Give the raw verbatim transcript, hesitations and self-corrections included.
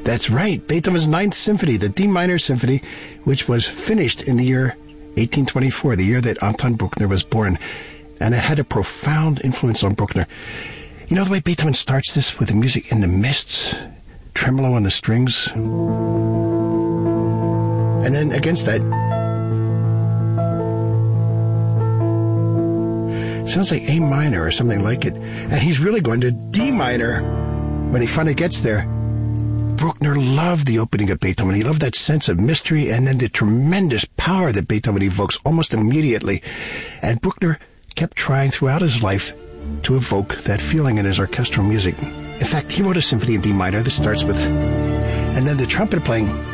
That's right. Beethoven's Ninth Symphony, the D minor symphony, which was finished in the year eighteen twenty-four, the year that Anton Bruckner was born. And it had a profound influence on Bruckner. You know the way Beethoven starts this with the music in the mists, tremolo on the strings? And then against that, sounds like A minor or something like it. And he's really going to D minor when he finally gets there. Bruckner loved the opening of Beethoven. He loved that sense of mystery and then the tremendous power that Beethoven evokes almost immediately. And Bruckner kept trying throughout his life to evoke that feeling in his orchestral music. In fact, he wrote a symphony in D minor that starts with, and then the trumpet playing